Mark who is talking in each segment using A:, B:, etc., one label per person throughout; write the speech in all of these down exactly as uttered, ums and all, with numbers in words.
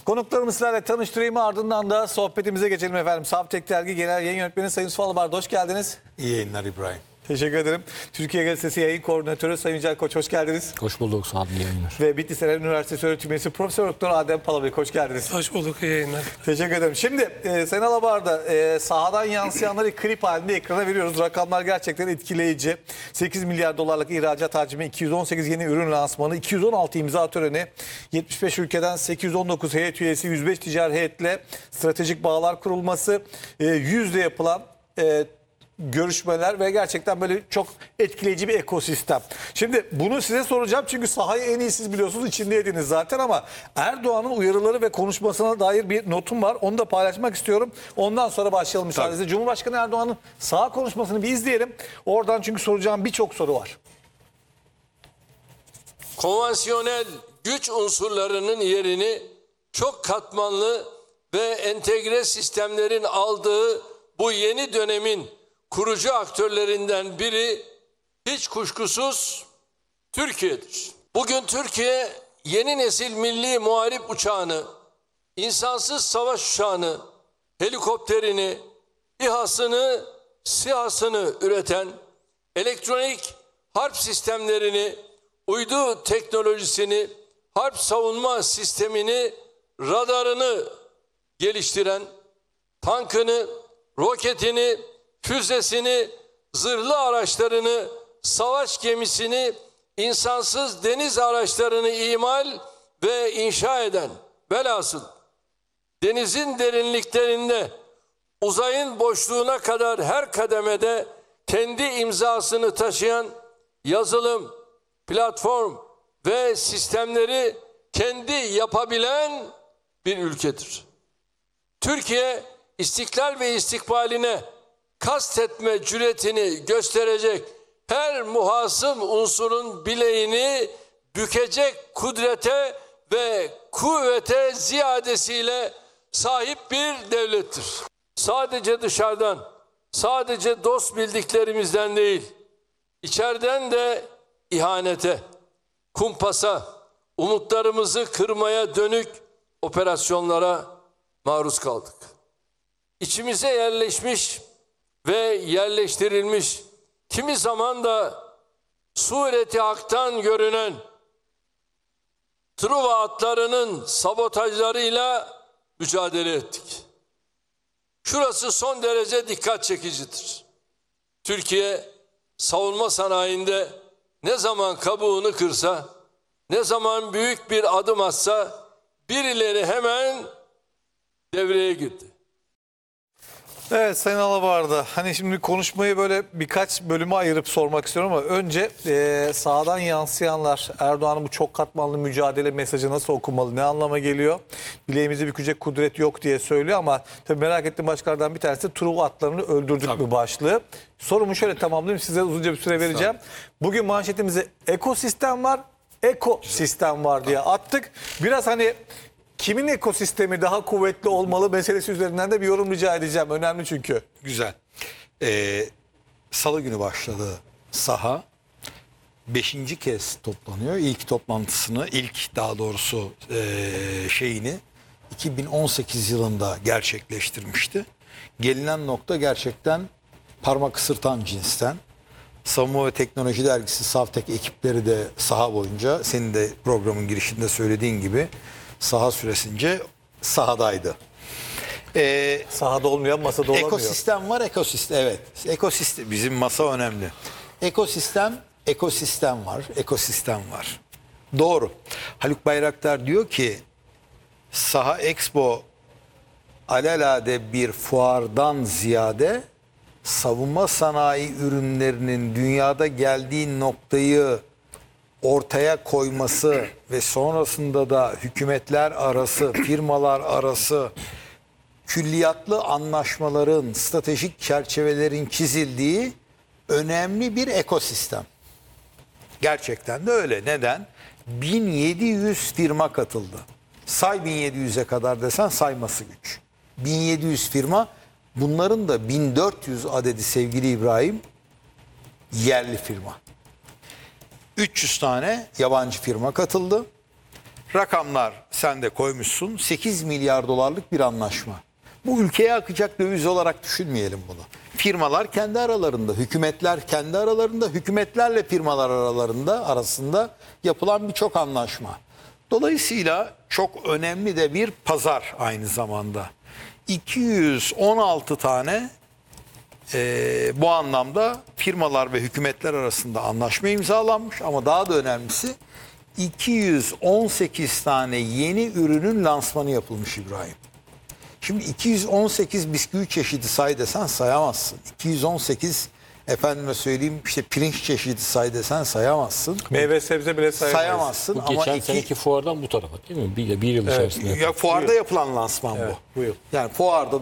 A: Konuklarımı sizlerle tanıştırayım, ardından da sohbetimize geçelim efendim. Savtek Dergi Genel Yayın Yönetmeni Sayın Yusuf Alabar'da, hoş geldiniz.
B: İyi yayınlar İbrahim.
A: Teşekkür ederim. Türkiye Gazetesi Yayın Koordinatörü Sayın Yücel Koç, hoş geldiniz.
C: Hoş bulduk, sağ olun, iyi yayınlar.
A: Ve Bitlis Eren Üniversitesi öğretim üyesi Profesör Doktor Adem Palabıyık, hoş geldiniz.
D: Hoş bulduk, iyi yayınlar.
A: Teşekkür ederim. Şimdi e, Sayın Alabar'da e, sahadan yansıyanları klip halinde ekrana veriyoruz. Rakamlar gerçekten etkileyici. sekiz milyar dolarlık ihracat hacmi, iki yüz on sekiz yeni ürün lansmanı, iki yüz on altı imza töreni, yetmiş beş ülkeden sekiz yüz on dokuz heyet üyesi, yüz beş ticari heyetle stratejik bağlar kurulması, e, yüzle yapılan e, görüşmeler ve gerçekten böyle çok etkileyici bir ekosistem. Şimdi bunu size soracağım çünkü sahayı en iyi siz biliyorsunuz, içindeydiniz zaten, ama Erdoğan'ın uyarıları ve konuşmasına dair bir notum var. Onu da paylaşmak istiyorum. Ondan sonra başlayalım müsaadenizle. Cumhurbaşkanı Erdoğan'ın saha konuşmasını bir izleyelim. Oradan çünkü soracağım birçok soru var.
E: Konvansiyonel güç unsurlarının yerini çok katmanlı ve entegre sistemlerin aldığı bu yeni dönemin kurucu aktörlerinden biri hiç kuşkusuz Türkiye'dir. Bugün Türkiye yeni nesil milli muharip uçağını, insansız savaş uçağını, helikopterini, İHA'sını, SİHA'sını üreten, elektronik harp sistemlerini, uydu teknolojisini, harp savunma sistemini, radarını geliştiren, tankını, roketini, füzesini, zırhlı araçlarını, savaş gemisini, insansız deniz araçlarını imal ve inşa eden, velhasıl denizin derinliklerinde uzayın boşluğuna kadar her kademede kendi imzasını taşıyan yazılım, platform ve sistemleri kendi yapabilen bir ülkedir. Türkiye istiklal ve istikbaline kastetme cüretini gösterecek her muhasım unsurun bileğini bükecek kudrete ve kuvvete ziyadesiyle sahip bir devlettir. Sadece dışarıdan, sadece dost bildiklerimizden değil, içeriden de ihanete, kumpasa, umutlarımızı kırmaya dönük operasyonlara maruz kaldık. İçimize yerleşmiş ve yerleştirilmiş, kimi zaman da sureti haktan görünen Truva atlarının sabotajlarıyla mücadele ettik. Şurası son derece dikkat çekicidir. Türkiye savunma sanayinde ne zaman kabuğunu kırsa, ne zaman büyük bir adım atsa birileri hemen devreye girdi.
A: Evet Sayın Alabar'da, hani şimdi konuşmayı böyle birkaç bölüme ayırıp sormak istiyorum ama önce e, sahadan yansıyanlar, Erdoğan'ın bu çok katmanlı mücadele mesajı nasıl okumalı, ne anlama geliyor? Bileğimizi bükecek kudret yok diye söylüyor ama tabii merak ettiğim başlıklardan bir tanesi Truva atlarını öldürdük mü başlığı. Sorumu şöyle tamamlayayım, size uzunca bir süre vereceğim. Bugün manşetimize ekosistem var, ekosistem var diye attık. Biraz hani kimin ekosistemi daha kuvvetli olmalı meselesi üzerinden de bir yorum rica edeceğim. Önemli çünkü.
B: Güzel. Ee, Salı günü başladı saha. Beşinci kez toplanıyor. İlk toplantısını, ilk daha doğrusu ee, şeyini iki bin on sekiz yılında gerçekleştirmişti. Gelinen nokta gerçekten parmak ısırtan cinsten. Savunma ve Teknoloji Dergisi Savtek ekipleri de saha boyunca, senin de programın girişinde söylediğin gibi, saha süresince sahadaydı. Ee,
A: Sahada olmayan masada olamıyor.
B: Ekosistem var, ekosistem. Evet. Ekosistem, bizim masa önemli. Ekosistem, ekosistem var, ekosistem var. Doğru. Haluk Bayraktar diyor ki Saha Expo alelade bir fuardan ziyade savunma sanayi ürünlerinin dünyada geldiği noktayı ortaya koyması ve sonrasında da hükümetler arası, firmalar arası külliyatlı anlaşmaların, stratejik çerçevelerin çizildiği önemli bir ekosistem. Gerçekten de öyle. Neden? bin yedi yüz firma katıldı. Say bin yedi yüze kadar desen sayması güç. bin yedi yüz firma, bunların da bin dört yüz adedi sevgili İbrahim yerli firma. üç yüz tane yabancı firma katıldı. Rakamlar sen de koymuşsun. sekiz milyar dolarlık bir anlaşma. Bu ülkeye akacak döviz olarak düşünmeyelim bunu. Firmalar kendi aralarında, hükümetler kendi aralarında, hükümetlerle firmalar aralarında arasında yapılan birçok anlaşma. Dolayısıyla çok önemli de bir pazar aynı zamanda. iki yüz on altı tane e, bu anlamda firmalar ve hükümetler arasında anlaşma imzalanmış ama daha da önemlisi iki yüz on sekiz tane yeni ürünün lansmanı yapılmış İbrahim. Şimdi iki yüz on sekiz bisküvi çeşidi say desen sayamazsın. iki yüz on sekiz efendime söyleyeyim işte pirinç çeşidi say desen sayamazsın.
A: Meyve sebze bile sayamayız.
B: Sayamazsın
C: Bu
B: ama
C: geçen
B: iki,
C: seneki fuardan bu tarafa değil mi? Bir, bir yıl içerisinde.
B: ya fuarda yapılan lansman
A: Evet,
B: bu.
A: bu yıl.
B: Yani fuarda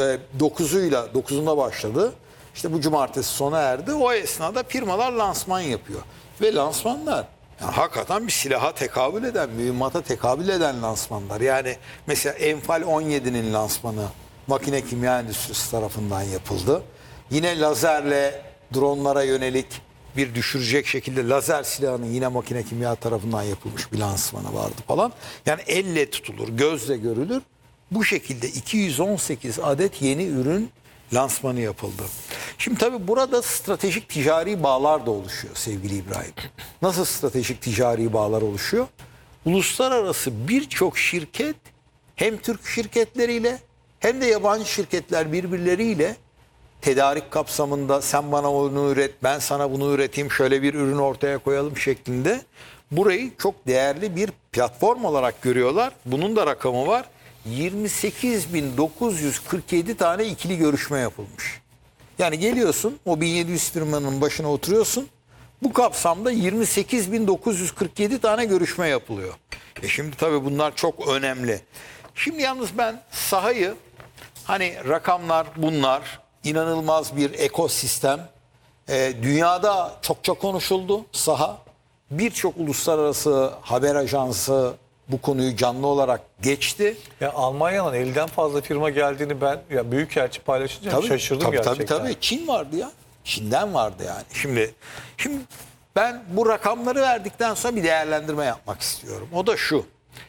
B: dokuzuyla dokuzunda başladı. İşte bu cumartesi sona erdi. O esnada firmalar lansman yapıyor. Ve lansmanlar yani hakikaten bir silaha tekabül eden, mühimmata tekabül eden lansmanlar. Yani mesela Enfal on yedinin lansmanı makine kimya endüstrisi tarafından yapıldı. Yine lazerle dronlara yönelik bir düşürecek şekilde lazer silahının yine makine kimya tarafından yapılmış bir lansmanı vardı falan. Yani elle tutulur, gözle görülür. Bu şekilde iki yüz on sekiz adet yeni ürün lansmanı yapıldı. Şimdi tabii burada stratejik ticari bağlar da oluşuyor sevgili İbrahim. Nasıl stratejik ticari bağlar oluşuyor? Uluslararası birçok şirket hem Türk şirketleriyle hem de yabancı şirketler birbirleriyle tedarik kapsamında sen bana onu üret, ben sana bunu üreteyim, şöyle bir ürün ortaya koyalım şeklinde burayı çok değerli bir platform olarak görüyorlar. Bunun da rakamı var. yirmi sekiz bin dokuz yüz kırk yedi tane ikili görüşme yapılmış. Yani geliyorsun o bin yedi yüz firmanın başına oturuyorsun. Bu kapsamda yirmi sekiz bin dokuz yüz kırk yedi tane görüşme yapılıyor. E şimdi tabii bunlar çok önemli. Şimdi yalnız ben sahayı hani rakamlar bunlar inanılmaz bir ekosistem. E, dünyada çokça konuşuldu saha. Birçok uluslararası haber ajansı bu konuyu canlı olarak geçti.
A: Ya Almanya'nın elden fazla firma geldiğini ben ya büyükelçi paylaşınca
B: Tabii,
A: şaşırdım
B: tabii,
A: gerçekten.
B: Tabii tabii Çin vardı ya. Çin'den vardı yani. Şimdi şimdi ben bu rakamları verdikten sonra bir değerlendirme yapmak istiyorum. O da şu.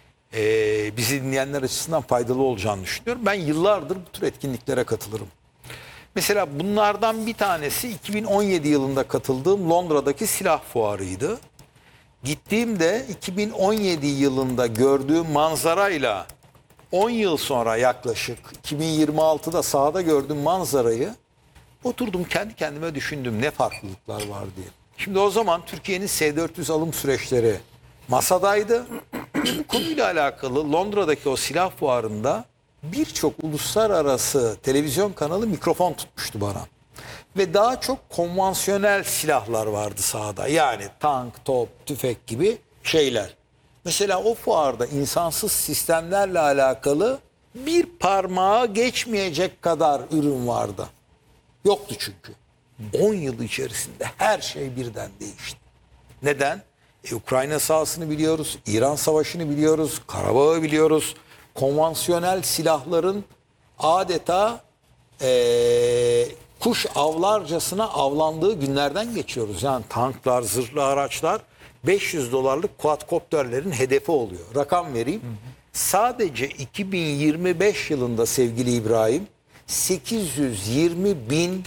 B: Ee, bizi dinleyenler açısından faydalı olacağını düşünüyorum. Ben yıllardır bu tür etkinliklere katılırım. Mesela bunlardan bir tanesi iki bin on yedi yılında katıldığım Londra'daki silah fuarıydı. Gittiğimde iki bin on yedi yılında gördüğüm manzarayla on yıl sonra yaklaşık iki bin yirmi altıda sahada gördüğüm manzarayı oturdum kendi kendime düşündüm ne farklılıklar var diye. Şimdi o zaman Türkiye'nin S dört yüz alım süreçleri masadaydı. Bu konuyla alakalı Londra'daki o silah fuarında birçok uluslararası televizyon kanalı mikrofon tutmuştu bana. Ve daha çok konvansiyonel silahlar vardı sahada. Yani tank, top, tüfek gibi şeyler. Mesela o fuarda insansız sistemlerle alakalı bir parmağa geçmeyecek kadar ürün vardı. Yoktu çünkü. on yıl içerisinde her şey birden değişti. Neden? E, Ukrayna sahasını biliyoruz, İran savaşını biliyoruz, Karabağ'ı biliyoruz. Konvansiyonel silahların adeta e, kuş avlarcasına avlandığı günlerden geçiyoruz. Yani tanklar, zırhlı araçlar beş yüz dolarlık quadcopterlerin hedefi oluyor. Rakam vereyim. Hı hı. Sadece iki bin yirmi beş yılında sevgili İbrahim sekiz yüz yirmi bin